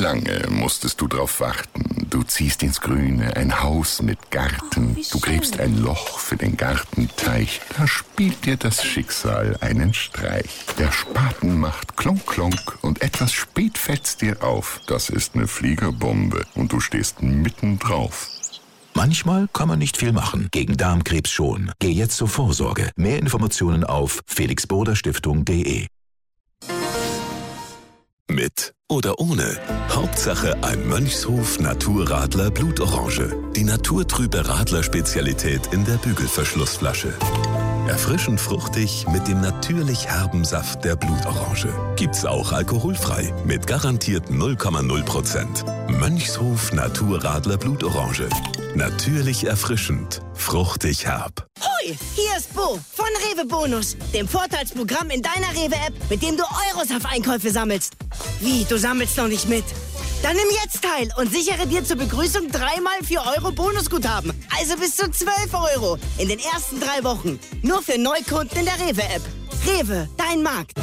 lange musstest du drauf warten? Du ziehst ins Grüne, ein Haus mit Garten. Du gräbst ein Loch für den Gartenteich. Da spielt dir das Schicksal einen Streich. Der Spaten macht Klonk, Klonk und etwas spät fällt's dir auf. Das ist eine Fliegerbombe und du stehst mittendrauf. Manchmal kann man nicht viel machen. Gegen Darmkrebs schon. Geh jetzt zur Vorsorge. Mehr Informationen auf felixboderstiftung.de. Mit oder ohne. Hauptsache ein Mönchshof Naturradler Blutorange. Die naturtrübe Radler-Spezialität in der Bügelverschlussflasche. Erfrischend fruchtig mit dem natürlich herben Saft der Blutorange. Gibt's auch alkoholfrei mit garantiert 0,0%. Mönchshof Naturradler Blutorange. Natürlich erfrischend, fruchtig herb. Hoi, hier ist Bo von Rewe Bonus, dem Vorteilsprogramm in deiner Rewe-App, mit dem du Euros auf Einkäufe sammelst. Wie, du sammelst noch nicht mit? Dann nimm jetzt teil und sichere dir zur Begrüßung 3x 4 Euro Bonusguthaben. Also bis zu 12 Euro in den ersten 3 Wochen. Nur für Neukunden in der Rewe-App. Rewe, dein Markt.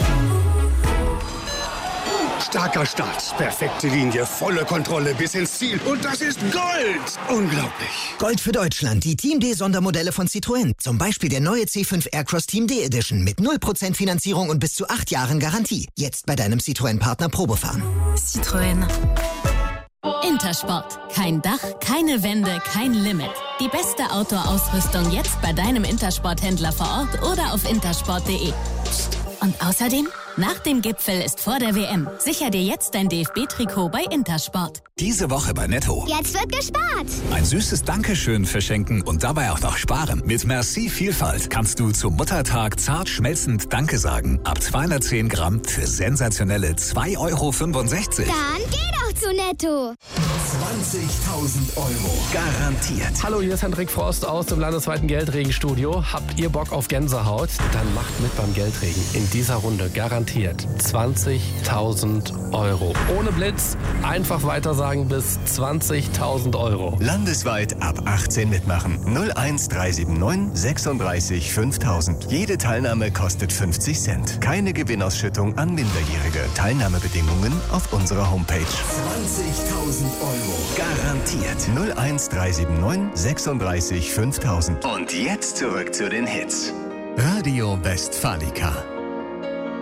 Starker Start, perfekte Linie, volle Kontrolle bis ins Ziel. Und das ist Gold! Unglaublich. Gold für Deutschland, die Team D-Sondermodelle von Citroën. Zum Beispiel der neue C5 Aircross Team D Edition mit 0% Finanzierung und bis zu 8 Jahren Garantie. Jetzt bei deinem Citroën-Partner Probefahren. Citroën. Intersport. Kein Dach, keine Wände, kein Limit. Die beste Outdoor-Ausrüstung jetzt bei deinem Intersport-Händler vor Ort oder auf intersport.de. Und außerdem, nach dem Gipfel ist vor der WM. Sicher dir jetzt dein DFB-Trikot bei Intersport. Diese Woche bei Netto. Jetzt wird gespart. Ein süßes Dankeschön verschenken und dabei auch noch sparen. Mit Merci Vielfalt kannst du zum Muttertag zart schmelzend Danke sagen. Ab 210 Gramm für sensationelle 2,65 Euro. Dann geh doch zu Netto. 20.000 Euro. Garantiert. Hallo, hier ist Hendrik Frost aus dem landesweiten Geldregenstudio. Habt ihr Bock auf Gänsehaut? Dann macht mit beim Geldregen. In dieser Runde garantiert 20.000 Euro. Ohne Blitz, einfach weitersagen bis 20.000 Euro. Landesweit ab 18 mitmachen. 01379 36 5000. Jede Teilnahme kostet 50 Cent. Keine Gewinnausschüttung an Minderjährige. Teilnahmebedingungen auf unserer Homepage. 20.000 Euro. Garantiert. 01379 36 5000. Und jetzt zurück zu den Hits. Radio Westfalica.